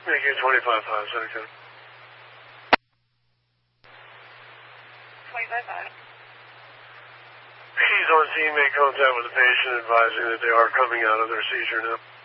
Thank you, 25-5, Center Code. 25-5. He's on scene, made contact with the patient, advising that they are coming out of their seizure now.